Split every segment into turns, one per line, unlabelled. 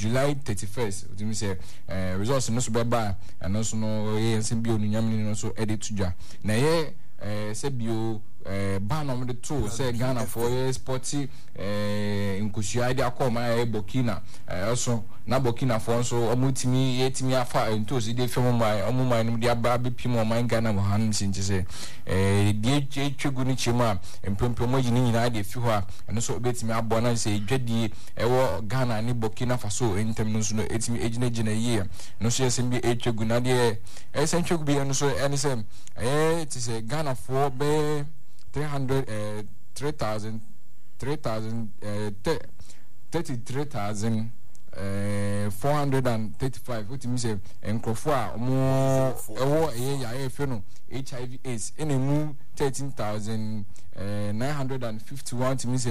July 31st utimi say results no so beba and so no ye nsem bi onunyam ni no so edit tudwa na ye say bio ban on the two say Ghana for sporty nkushia dia akoma Burkina also na Burkina for so omutimi yetimi afa ntozi de fem mai omumai no dia ba bepim omai Ghana mo han sinche say die twegu ni chima empempem mo yini nyina de fi ho a no so obetimi abona say dwadi ewo Ghana ni Burkina Faso entem no so no etimi ejina ye no so yesem bi twegu na de twegu bi no so ene say it is Ghana for be 435 what means enkrofo a mo ewo ya efe no HIV AIDS enemu 13,951 means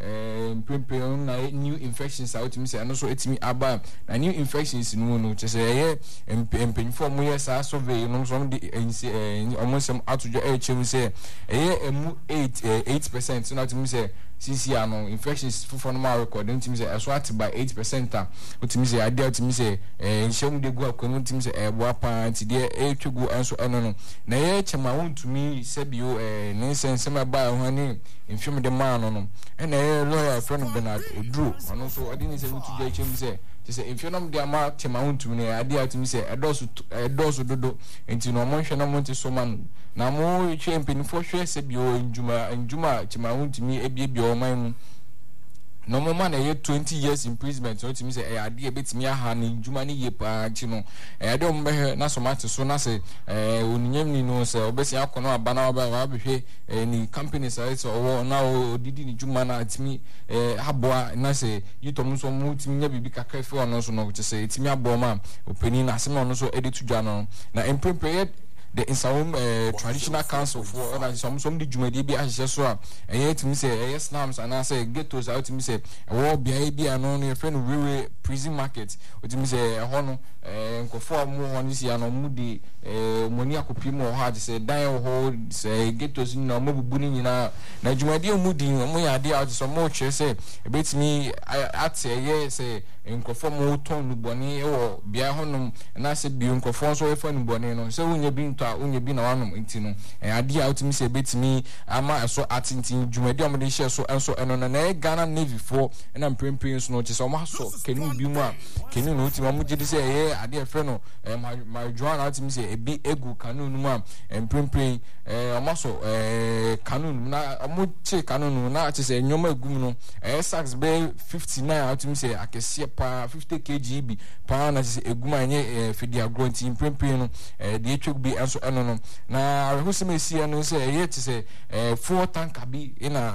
na new infections out means and also etimi aba na new infections no say empenfo mo yes survey no so de almost atojo HM say emu 8% so that means CC ano infections for no record ntimi say eso at by 8% ntimi say ade ntimi say nhyem de gu akonu ntimi say ebo apa nti de etwegu enso eno no na ye chema wontumi sebio nsense maba ho ni mfim de man no na ye lawyer friend Bernard Oduro ono so ade ni say wutu de chem say say if you know the amount chema wontumi na ade atimi say edoso dodo nti no mo hwe na mo nti so man na mo champion for hwe sebio njuma chema wontumi ebiebie o man no more than 20 years imprisonment so it means ade betimi aha ni njuma ni ye pa chi no ade mbe na so mate so na se oninyam ni no se obesi akono abana aba behwe ni companies so owo na odidi ni njuma na atimi aboa na se yitom so mu timi nya bibi kakra fe ono so no se etimi aboa ma opani na se no so edit tudwa no na employed the insawum traditional council for some the jumadi bi ahye so a etimi say slums and say ghettos out me say wo bia bi ano no friend we prison market etimi say ho no nkofo mu ho ni sia no mu di moni akopi mu ho ade say dan ho say ghettos ni no mabubu ni nyina na jumadi mu di mu ya ade out so mo hwe say ebetimi at say say nkofo mu ton nu boni wo bia ho no na say bi nkofo so efa nu boni no say unya bi unye bi na wanom nti no ade a utimi se betimi ama so atintin dwumadi omde hye so enso eno na Ghana Navy for na mpempem so no che so ma so kenu bi mu a kenu no utimi mo gidi se ade afa no my joan utimi se ebi egu kanu nu mu a mpempem ama so kanu na mo che kanu nu na che se nyoma egu mu no sax be 59 utimi se akese pa 50 kg bi pa na che egu ma nye fidi agro nti mpempem no de etwek bi enso eno no na huseme si eno say ye ti say 4 tanker bi ina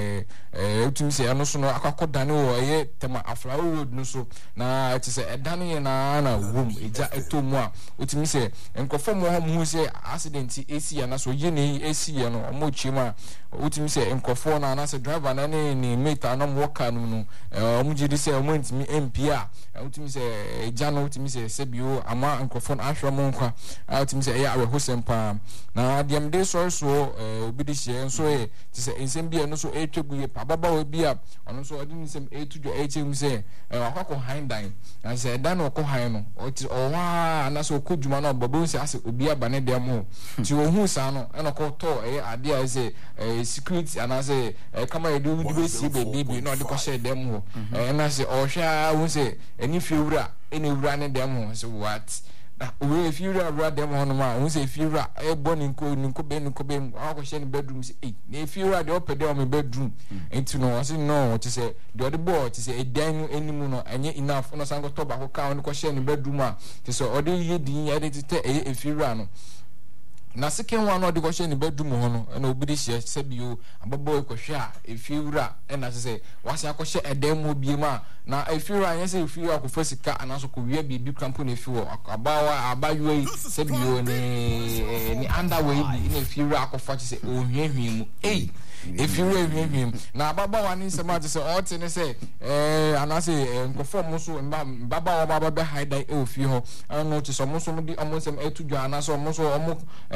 utimi say eno so no akwakodane wo ye tema afra road no so na ti say edane ye na wom eja etomu a utimi say enkofo mo ho say accident AC ya na so ye ne AC ya no omo chima utimi say enkofo na say driver na ne mate na mo ka no omo jidi say omo ntimi MP a utimi say eja no utimi say sebio ama enkofo na ahwe mo nkwa utimi say ya hosempa na diamde so obidi hye so ti say ensem bia no so etwegu ye pababa we bia ono so odi nsem etudwo echem say akoko handan na say dan okọ han no owa na so okudwuma na babo say ase obi aba ne dem ho ti ohun sa no eno ko to ade a say security ana say kama edu be si be no de ko share dem ho na say ohwa won say eni fiwura eni wura ne dem ho so what we if you are them on ma we say if you are born in ko be akọ share bedroom say if you are the up there on my bedroom enti no I say no to say the other boy to say edan enimu no enye enough no sango to ba ko ka on ko share in bedroom a to say odi ye din ya de te if you are no na second one no de ko share in bedroom ho no na obidi share say bio ababo ko hwe a if you are na say wase akọ share edan mo bi ma na if you are say if you are ko fasika anaso ko wie bi crampo na if you abayo say bio ni underway bi na if you are ko fa say ohwehwe mu if you him na baba wani sema je say ot ne say anase nkofo mo so baba wa baba be hide ofi ho no to so mo so di omonsem etudwa anase mo so omo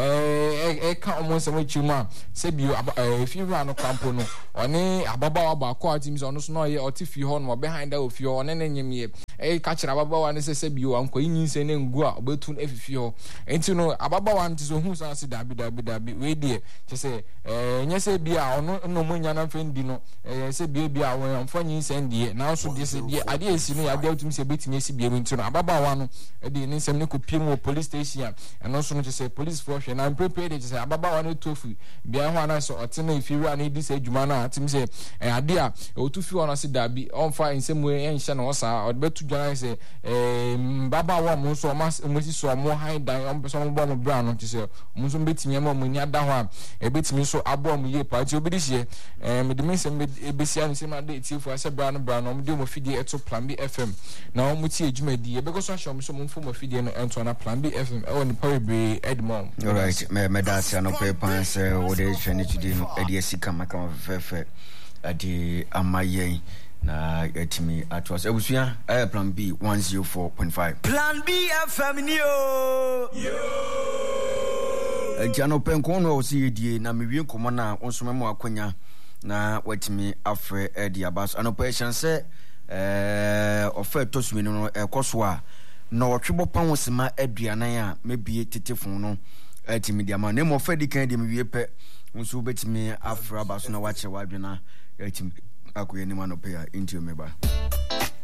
ka omonsem chima say bio if you run no campo no oni ababa wa ba ko atimi so no so no ye otifi ho no behind ofi ho ne nyemie catch ababawa ne se bio anko yin se ne ngu a obetu efifi ho enti no ababawa nti so hu san se dabi we die che se nya se bia ono no munya na fendi no se bia won amfa yin se ndie na so de se die ade esi no ya de utum se betimi esi bia nti no ababawa no de ne nsem ne kopie mu police station eno so no che se police force na prepare de che se ababawa no tofu bia ho ana so ote na ifiru na di se adwuma na atim se ade a otufi ono se dabi onfa nsem we enhye na osa odebetu dwana se babawa mo so mo si so mo high dan on so mo bo mo bra no che se mo so betimi ma mo ni ada ho a ebetimi so abo mo ye party obidi hye me de me sem ebesia nsem ade etifu ase bra no mo de mo fidie eto Plan B FM na mo ti adwuma di e be go so ahye mo so mo fo mo fidie no ento na Plan B FM e woni Powerbe Edmond.
All right, me that's no paper say what they trying to do no e sika maka fefe ade amaye na etimi atwas ebusua Plan B 104.5
Plan B FM ni yo
Jano penko no osi die na mewie komo na onsomemo akonya na watimi afre edi abas anopa chance ofa tosumi no ekoso a na wotwebo pan wosema aduanan a mebie tetefon no etimi dia ma na mo fa di kan di mewie pe nso betimi afre abas na wache wadwena etimi akoye ni manopa ya intio meba